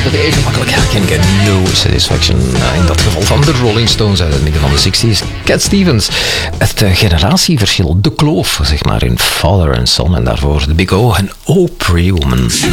even makkelijk herkennen. No Satisfaction. In dat geval van de Rolling Stones uit het midden van de 60s. Cat Stevens. Het generatieverschil, de kloof, zeg maar, in Father and Son. En daarvoor de Big O en Oh Pretty Woman.